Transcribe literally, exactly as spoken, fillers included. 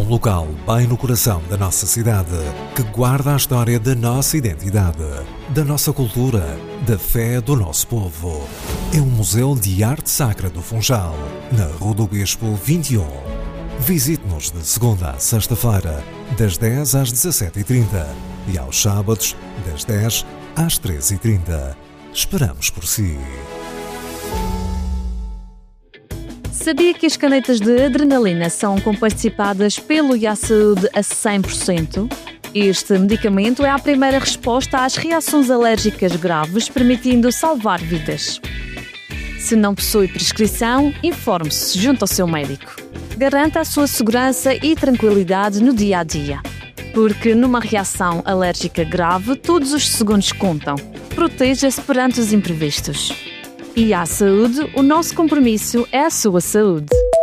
um local bem no coração da nossa cidade, que guarda a história da nossa identidade, da nossa cultura, da fé do nosso povo. É um museu de arte sacra do Funchal, na Rua do Bispo vinte e um. Visite-nos de segunda a sexta-feira, das dez às dezassete e trinta e aos sábados, das dez às treze e trinta. Esperamos por si. Sabia que as canetas de adrenalina são comparticipadas pelo I A Saúde a cem por cento? Este medicamento é a primeira resposta às reações alérgicas graves, permitindo salvar vidas. Se não possui prescrição, informe-se junto ao seu médico. Garanta a sua segurança e tranquilidade no dia a dia. Porque numa reação alérgica grave, todos os segundos contam. Proteja-se perante os imprevistos. I A Saúde, o nosso compromisso é a sua saúde.